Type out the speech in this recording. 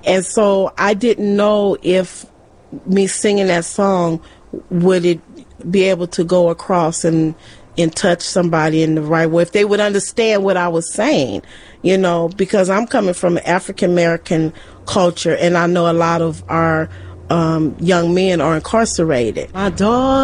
And so I didn't know if me singing that song, would it be able to go across and touch somebody in the right way, if they would understand what I was saying, you know, because I'm coming from African American culture, and I know a lot of our young men are incarcerated. My daughter